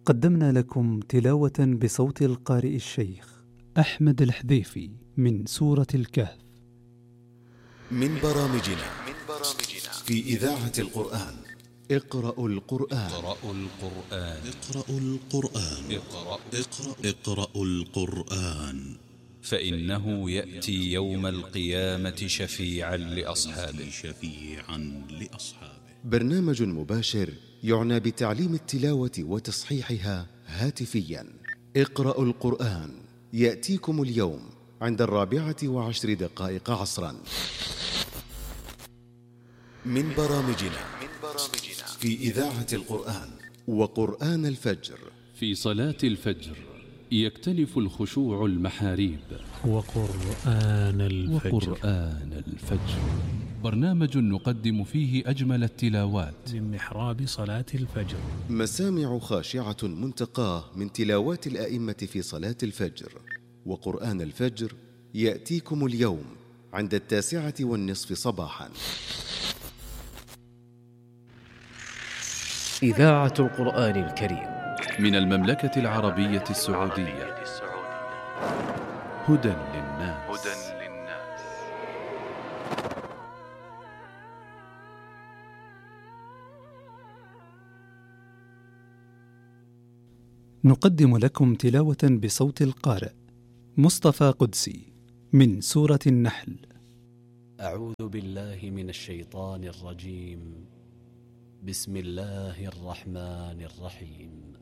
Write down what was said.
قدمنا لكم تلاوة بصوت القارئ الشيخ أحمد الحذيفي من سورة الكهف من برامجنا في إذاعة القرآن. اقرأوا القرآن. اقرأوا القرآن فإنه يأتي يوم القيامة شفيعا لأصحابه. برنامج مباشر يعنى بتعليم التلاوة وتصحيحها هاتفيا. اقرأوا القرآن يأتيكم اليوم عند 4:10 عصرا. من برامجنا في إذاعة القرآن. وقرآن الفجر. في صلاة الفجر يكتنف الخشوع المحاريب. وقرآن الفجر برنامج نقدم فيه أجمل التلاوات من محراب صلاة الفجر. مسامع خاشعة منتقاه من تلاوات الآئمة في صلاة الفجر. وقرآن الفجر يأتيكم اليوم عند 9:20 صباحا. إذاعة القرآن الكريم من المملكة العربية السعودية. هدى للناس. نقدم لكم تلاوة بصوت القارئ مصطفى قدسي من سورة النحل. أعوذ بالله من الشيطان الرجيم. بسم الله الرحمن الرحيم.